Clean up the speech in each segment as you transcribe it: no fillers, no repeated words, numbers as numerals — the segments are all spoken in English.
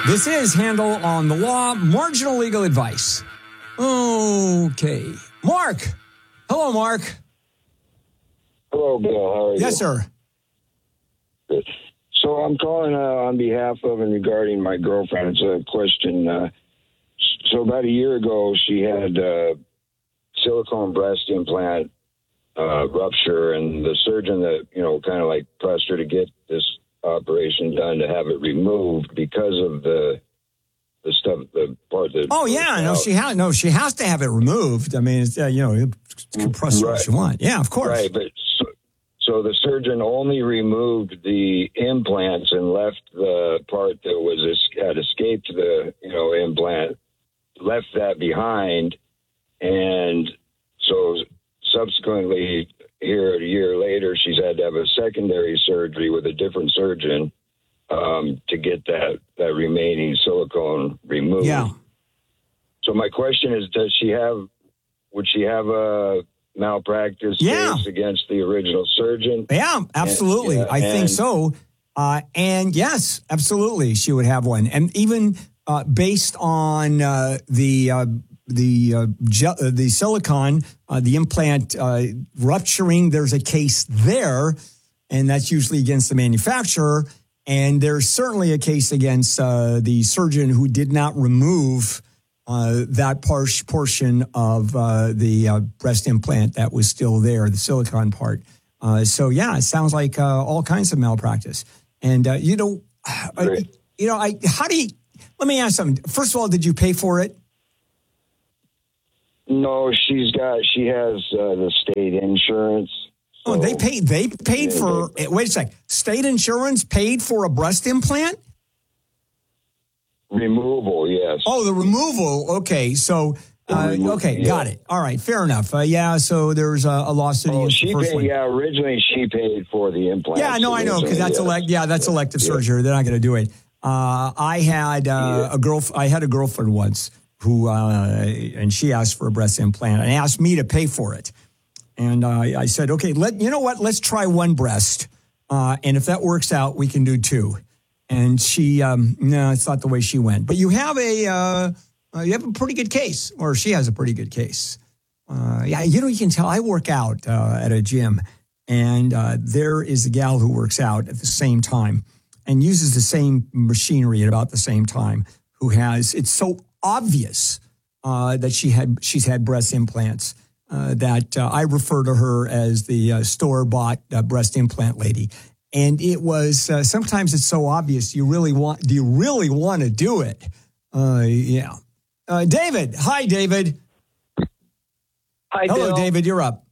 This is Handel on the Law, marginal legal advice. Okay. Mark. Hello, Mark. Hello, Bill. How are you? Yes, sir. Good. So I'm calling on behalf of and regarding my girlfriend. It's a question. So about a year ago, she had silicone breast implant rupture, and the surgeon that, kind of like pressed her to get this operation done to have it removed because of the stuff, the part that. Oh yeah, she has to have it removed. I mean, it's, you can press what you want. Yeah, of course. Right, but so the surgeon only removed the implants and left the part that had escaped the implant, left that behind, and so subsequently, here a year later, she's had to have a secondary surgery with a different surgeon to get that remaining silicone removed. Yeah. So my question is, would she have a malpractice case against the original surgeon? Yeah, absolutely. I think so. And yes, absolutely, she would have one. And even based on the silicone, the implant rupturing, there's a case there, and that's usually against the manufacturer. And there's certainly a case against the surgeon who did not remove that portion of the breast implant that was still there, the silicone part. So yeah, it sounds like all kinds of malpractice. And how do you? Let me ask something. First of all, did you pay for it? No, she has the state insurance. So they paid for. Wait a sec. State insurance paid for a breast implant? Removal, yes. Oh, the removal. Okay, so got it. All right, fair enough. So there's a lawsuit against the first one. Yeah, originally she paid for the implant. Yeah, no, I know, because that's elective surgery. They're not going to do it. I had a girlfriend once who and she asked for a breast implant and asked me to pay for it. And I said, okay, let's try one breast. And if that works out, we can do two. And she, no, it's not the way she went. But you have a pretty good case, or she has a pretty good case. You can tell I work out at a gym, and there is a gal who works out at the same time and uses the same machinery at about the same time. It's so obvious that she's had breast implants that I refer to her as the store-bought breast implant lady. And it was sometimes it's so obvious. Do you really want to do it? Yeah. David. Hi, David. Hi, hello, Bill. David. You're up.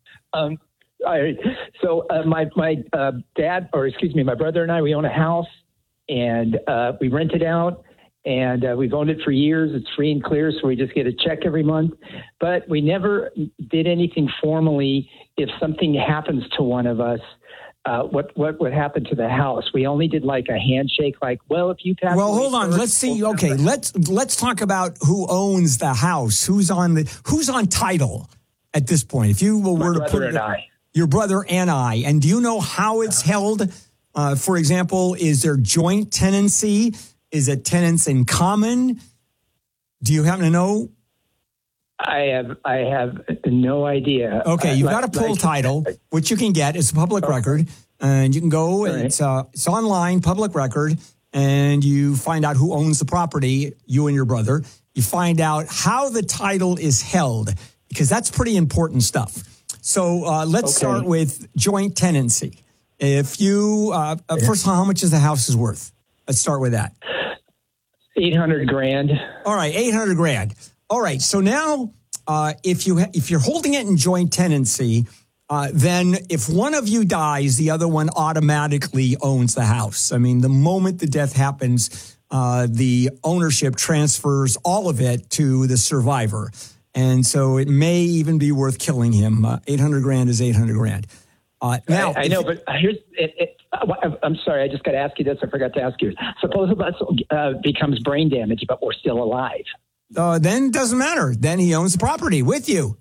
So my dad, or excuse me, my brother and I, we own a house, and we rent it out, and we've owned it for years. It's free and clear, so we just get a check every month. But we never did anything formally. If something happens to one of us, what would happen to the house? We only did like a handshake, like, well, if you pass. Well, hold on. Let's see. Okay, let's talk about who owns the house. Who's on title at this point? If you were to put your brother and I, and do you know how it's held? For example, is there joint tenancy? Is it tenants in common? Do you happen to know? I have no idea. Okay, you've got a pull title, which you can get. It's a public record, and you can go. And it's online, public record, and you find out who owns the property. You and your brother. You find out how the title is held, because that's pretty important stuff. So let's start with joint tenancy. If you first of all, how much is the house is worth? Let's start with that. $800,000. All right, $800,000. All right, so now if you're holding it in joint tenancy, then if one of you dies, the other one automatically owns the house. I mean, the moment the death happens, the ownership transfers all of it to the survivor, and so it may even be worth killing him. $800,000 is $800,000. Now, I know, but here's it. I'm sorry, I just got to ask you this. I forgot to ask you. Suppose that becomes brain damage, but we're still alive. Then it doesn't matter. Then he owns the property with you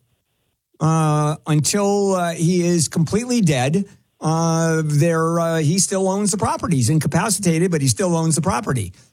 until he is completely dead. He still owns the property. He's incapacitated, but he still owns the property.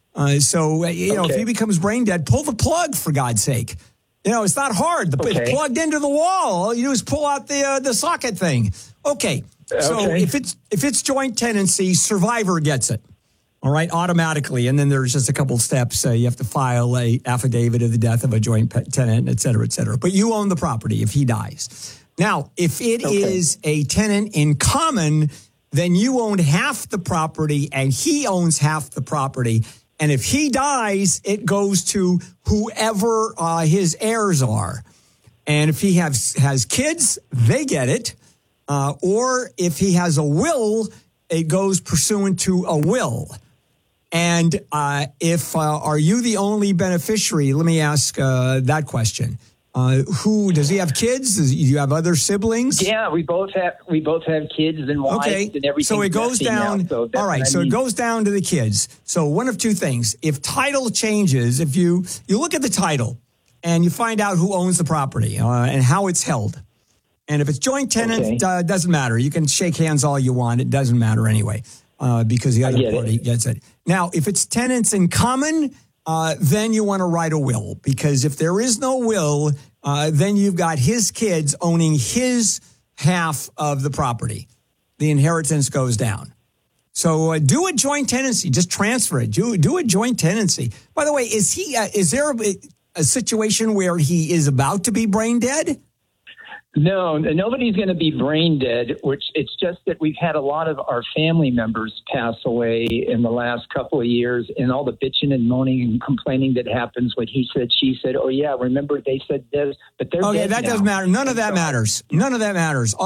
So if Okay. he becomes brain dead, pull the plug, for God's sake. It's not hard. It's plugged into the wall. All you do is pull out the socket thing. Okay. So Okay. if it's joint tenancy, survivor gets it. All right, automatically. And then there's just a couple steps. You have to file a affidavit of the death of a joint tenant, et cetera, et cetera. But you own the property if he dies. Now, if it is a tenant in common, then you own half the property and he owns half the property. And if he dies, it goes to whoever his heirs are. And if he has kids, they get it. Or if he has a will, it goes pursuant to a will. And if are you the only beneficiary? Let me ask that question. Who does he have kids? Do you have other siblings? Yeah, we both have kids and wives and everything. So it goes down. All right. So it goes down to the kids. So one of two things. If title changes, if you look at the title and you find out who owns the property and how it's held. And if it's joint tenant, doesn't matter. You can shake hands all you want. It doesn't matter anyway because the other party gets it. Now, if it's tenants in common, then you want to write a will, because if there is no will, then you've got his kids owning his half of the property. The inheritance goes down. So do a joint tenancy. Just transfer it. Do a joint tenancy. By the way, is there a situation where he is about to be brain dead? No, nobody's going to be brain dead, which it's just that we've had a lot of our family members pass away in the last couple of years, and all the bitching and moaning and complaining that happens when he said, she said, oh, yeah, remember they said this, but they're dead that now. doesn't matter. None of that matters. None of that matters.